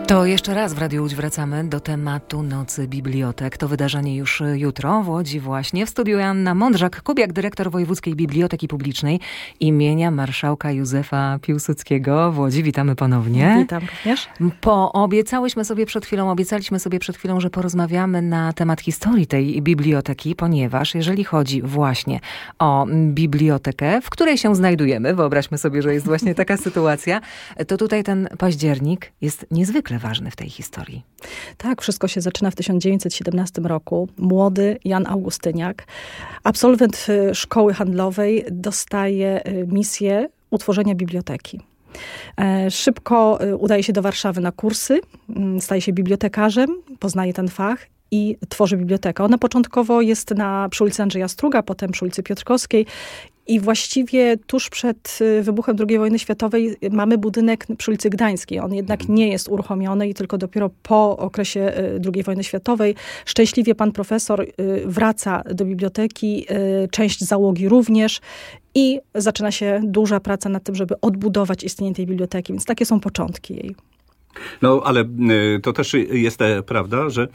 To jeszcze raz w Radiu Łódź wracamy do tematu Nocy Bibliotek. To wydarzenie już jutro w Łodzi właśnie. W studiu Joanna Mądrzak-Kubiak, dyrektor Wojewódzkiej Biblioteki Publicznej imienia marszałka Józefa Piłsudskiego w Łodzi. Witamy ponownie. Witam również. Obiecaliśmy sobie przed chwilą, że porozmawiamy na temat historii tej biblioteki, ponieważ jeżeli chodzi właśnie o bibliotekę, w której się znajdujemy, wyobraźmy sobie, że jest właśnie taka sytuacja, to tutaj ten październik jest niezwykle ważny w tej historii. Tak, wszystko się zaczyna w 1917 roku. Młody Jan Augustyniak, absolwent szkoły handlowej, dostaje misję utworzenia biblioteki. Szybko udaje się do Warszawy na kursy, staje się bibliotekarzem, poznaje ten fach i tworzy bibliotekę. Ona początkowo jest przy ulicy Andrzeja Struga, potem przy ulicy Piotrkowskiej. I właściwie tuż przed wybuchem II wojny światowej mamy budynek przy ulicy Gdańskiej. On jednak nie jest uruchomiony i tylko dopiero po okresie II wojny światowej szczęśliwie pan profesor wraca do biblioteki, część załogi również. I zaczyna się duża praca nad tym, żeby odbudować istnienie tej biblioteki. Więc takie są początki jej. No, ale to też jest prawda, że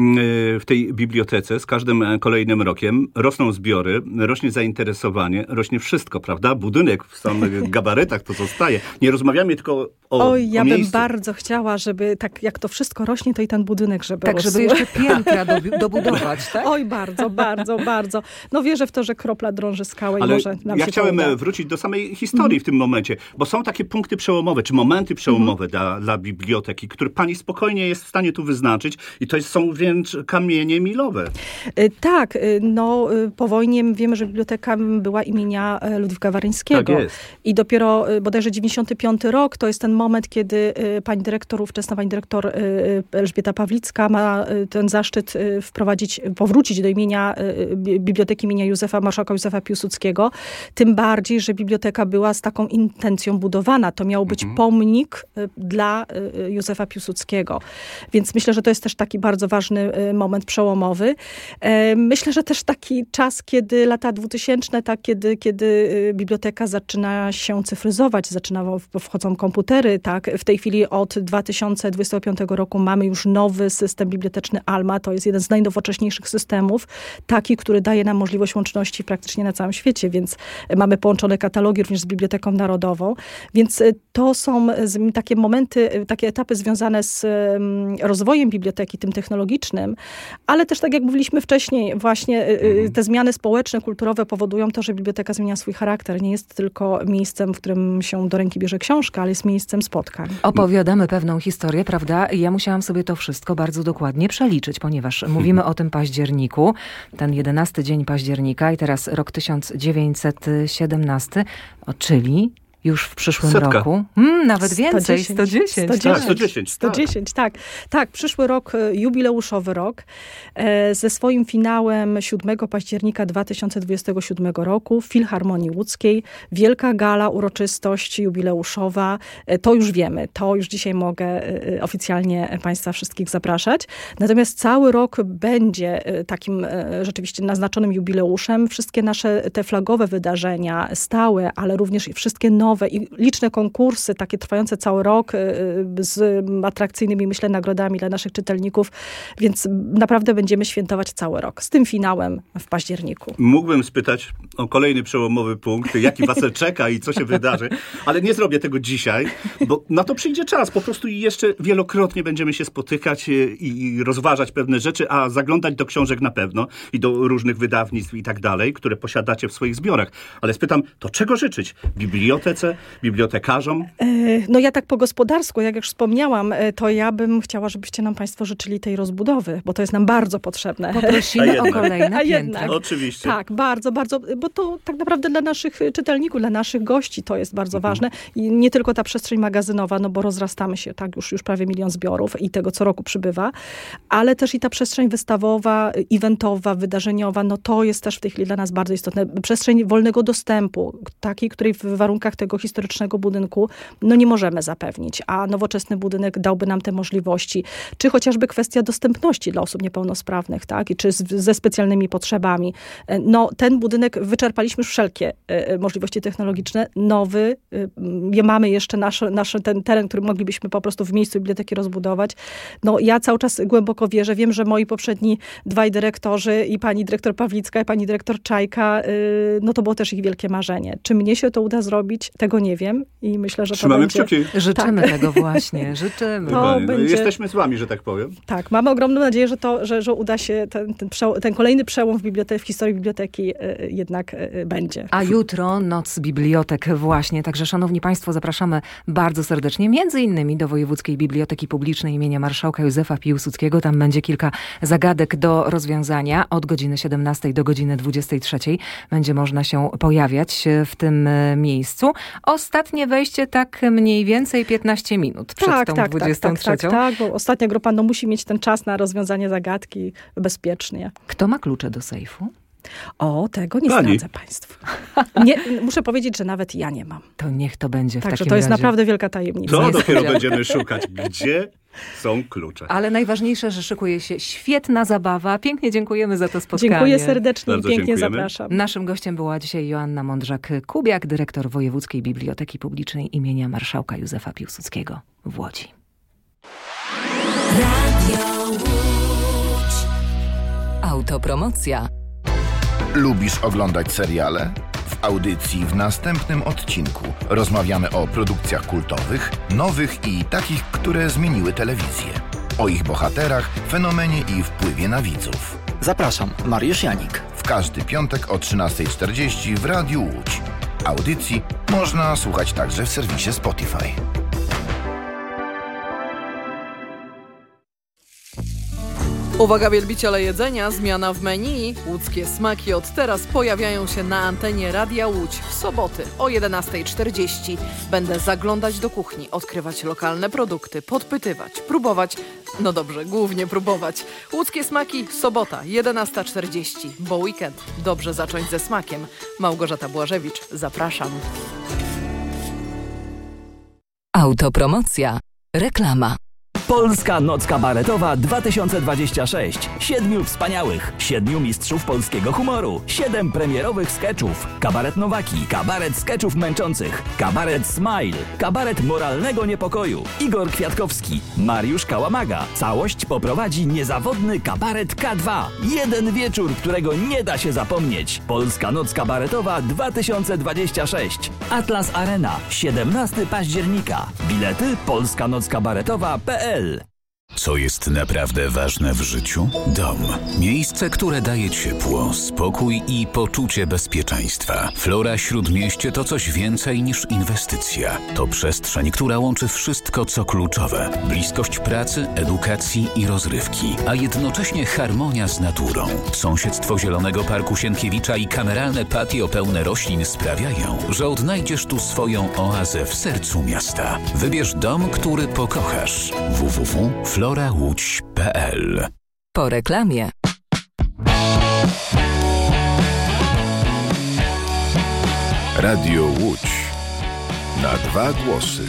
w tej bibliotece z każdym kolejnym rokiem rosną zbiory, rośnie zainteresowanie, rośnie wszystko, prawda? Budynek w samych gabarytach to zostaje. Nie rozmawiamy tylko o ja miejscu. bym bardzo chciała, żeby tak jak to wszystko rośnie, to i ten budynek, żeby tak, żeby jeszcze piętra dobudować, tak? Oj, bardzo, bardzo, bardzo. No wierzę w to, że kropla drąży skałę i ale może nam się chciałem to uda. wrócić do samej historii w tym momencie, bo są takie punkty przełomowe, czy momenty przełomowe dla biblioteki, które pani spokojnie jest w stanie tu wyznaczyć i to są wręcz kamienie milowe. Tak, po wojnie wiemy, że biblioteka była imienia Ludwika Waryńskiego. Tak jest. I dopiero bodajże 95 rok to jest ten moment, kiedy ówczesna pani dyrektor Elżbieta Pawlicka ma ten zaszczyt powrócić do imienia Biblioteki imienia marszałka Józefa Piłsudskiego. Tym bardziej, że biblioteka była z taką intencją budowana. To miał być pomnik dla Józefa Piłsudskiego. Więc myślę, że to jest też taki bardzo ważny moment przełomowy. Myślę, że też taki czas, kiedy lata 2000, kiedy biblioteka zaczyna się cyfryzować, wchodzą komputery, tak. W tej chwili od 2025 roku mamy już nowy system biblioteczny Alma. To jest jeden z najnowocześniejszych systemów, taki, który daje nam możliwość łączności praktycznie na całym świecie, więc mamy połączone katalogi również z Biblioteką Narodową. Więc to są takie momenty, takie etapy związane z rozwojem biblioteki, tym technologicznym, ale też tak jak mówiliśmy wcześniej, właśnie te zmiany społeczne, kulturowe powodują to, że biblioteka zmienia swój charakter. Nie jest tylko miejscem, w którym się do ręki bierze książka, ale jest miejscem spotkań. Opowiadamy pewną historię, prawda? Ja musiałam sobie to wszystko bardzo dokładnie przeliczyć, ponieważ mówimy o tym październiku, ten 11 dzień października i teraz rok 1917, czyli już w przyszłym roku. Nawet więcej, 110, tak. Tak, przyszły rok, jubileuszowy rok. Ze swoim finałem 7 października 2027 roku w Filharmonii Łódzkiej. Wielka gala, uroczystość jubileuszowa. To już wiemy. To już dzisiaj mogę oficjalnie państwa wszystkich zapraszać. Natomiast cały rok będzie takim rzeczywiście naznaczonym jubileuszem. Wszystkie nasze te flagowe wydarzenia, stałe, ale również wszystkie nowe i liczne konkursy, takie trwające cały rok z atrakcyjnymi, myślę, nagrodami dla naszych czytelników, więc naprawdę będziemy świętować cały rok z tym finałem w październiku. Mógłbym spytać o kolejny przełomowy punkt, jaki was czeka i co się wydarzy, ale nie zrobię tego dzisiaj, bo na to przyjdzie czas. Po prostu jeszcze wielokrotnie będziemy się spotykać i rozważać pewne rzeczy, a zaglądać do książek na pewno i do różnych wydawnictw i tak dalej, które posiadacie w swoich zbiorach. Ale spytam, to czego życzyć? Bibliotece, bibliotekarzom? Ja tak po gospodarsku, jak już wspomniałam, to ja bym chciała, żebyście nam państwo życzyli tej rozbudowy, bo to jest nam bardzo potrzebne. Poprosimy o kolejne piętra. Oczywiście. Tak, bardzo, bardzo, bo to tak naprawdę dla naszych czytelników, dla naszych gości to jest bardzo ważne. I nie tylko ta przestrzeń magazynowa, bo rozrastamy się, tak, już prawie 1 000 000 zbiorów i tego co roku przybywa, ale też i ta przestrzeń wystawowa, eventowa, wydarzeniowa, to jest też w tej chwili dla nas bardzo istotne. Przestrzeń wolnego dostępu, takiej, której w warunkach tego takiego historycznego budynku nie możemy zapewnić, a nowoczesny budynek dałby nam te możliwości. Czy chociażby kwestia dostępności dla osób niepełnosprawnych, tak? Czy ze specjalnymi potrzebami. Ten budynek wyczerpaliśmy już wszelkie możliwości technologiczne. Nowy, mamy jeszcze ten teren, który moglibyśmy po prostu w miejscu biblioteki rozbudować. Ja cały czas głęboko wierzę. Wiem, że moi poprzedni dwaj dyrektorzy i pani dyrektor Pawlicka i pani dyrektor Czajka, to było też ich wielkie marzenie. Czy mnie się to uda zrobić? Tego nie wiem i myślę, że Trzymamy to będzie... kciuki. Życzymy tego właśnie, życzymy. Jesteśmy z wami, że tak powiem. Tak, mamy ogromną nadzieję, że uda się ten kolejny przełom w historii biblioteki jednak będzie. A jutro Noc Bibliotek właśnie. Także szanowni państwo, zapraszamy bardzo serdecznie, między innymi do Wojewódzkiej Biblioteki Publicznej imienia marszałka Józefa Piłsudskiego. Tam będzie kilka zagadek do rozwiązania. Od godziny 17 do godziny 23 będzie można się pojawiać w tym miejscu. Ostatnie wejście tak mniej więcej 15 minut przed tą 23. Tak, bo ostatnia grupa musi mieć ten czas na rozwiązanie zagadki bezpiecznie. Kto ma klucze do sejfu? Tego nie zdradzę państwu. Muszę powiedzieć, że nawet ja nie mam. To niech to będzie w takim razie. Także to jest naprawdę wielka tajemnica. To dopiero będziemy szukać, gdzie są klucze. Ale najważniejsze, że szykuje się świetna zabawa. Pięknie dziękujemy za to spotkanie. Dziękuję serdecznie Bardzo i pięknie dziękujemy. zapraszam. Naszym gościem była dzisiaj Joanna Mądrzak-Kubiak, dyrektor Wojewódzkiej Biblioteki Publicznej imienia marszałka Józefa Piłsudskiego w Łodzi. Autopromocja. Lubisz oglądać seriale? W audycji w następnym odcinku rozmawiamy o produkcjach kultowych, nowych i takich, które zmieniły telewizję. O ich bohaterach, fenomenie i wpływie na widzów. Zapraszam, Mariusz Janik. W każdy piątek o 13:40 w Radiu Łódź. Audycji można słuchać także w serwisie Spotify. Uwaga wielbiciele jedzenia, zmiana w menu. Łódzkie smaki od teraz pojawiają się na antenie Radia Łódź w soboty o 11:40. Będę zaglądać do kuchni, odkrywać lokalne produkty, podpytywać, próbować. No dobrze, głównie próbować. Łódzkie smaki, sobota 11:40, bo weekend dobrze zacząć ze smakiem. Małgorzata Błażewicz, zapraszam. Autopromocja. Reklama. Polska Noc Kabaretowa 2026. 7 wspaniałych, 7 mistrzów polskiego humoru, 7 premierowych skeczów. Kabaret Nowaki, kabaret skeczów męczących, kabaret Smile, kabaret moralnego niepokoju. Igor Kwiatkowski, Mariusz Kałamaga. Całość poprowadzi niezawodny kabaret K2. Jeden wieczór, którego nie da się zapomnieć. Polska Noc Kabaretowa 2026. Atlas Arena, 17 października. Bilety polskanockabaretowa.pl. Co jest naprawdę ważne w życiu? Dom. Miejsce, które daje ciepło, spokój i poczucie bezpieczeństwa. Flora Śródmieście to coś więcej niż inwestycja. To przestrzeń, która łączy wszystko, co kluczowe. Bliskość pracy, edukacji i rozrywki, a jednocześnie harmonia z naturą. Sąsiedztwo Zielonego Parku Sienkiewicza i kameralne patio pełne roślin sprawiają, że odnajdziesz tu swoją oazę w sercu miasta. Wybierz dom, który pokochasz. www.florałódź.pl. Po reklamie. Radio Łódź. Na dwa głosy.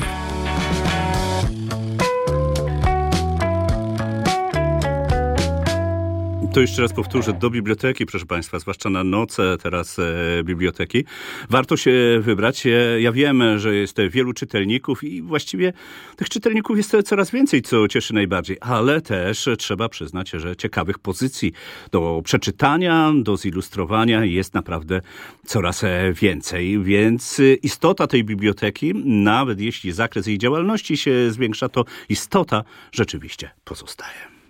To jeszcze raz powtórzę, do biblioteki, proszę państwa, zwłaszcza na noce teraz biblioteki. Warto się wybrać. Ja wiem, że jest wielu czytelników i właściwie tych czytelników jest coraz więcej, co cieszy najbardziej. Ale też trzeba przyznać, że ciekawych pozycji do przeczytania, do zilustrowania jest naprawdę coraz więcej. Więc istota tej biblioteki, nawet jeśli zakres jej działalności się zwiększa, to istota rzeczywiście pozostaje.